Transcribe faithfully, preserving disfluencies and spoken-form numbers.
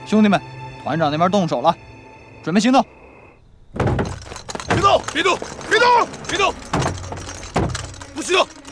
兄弟们，团长那边动手了，准备行动！ 别动！别动！别动！别动！不许动！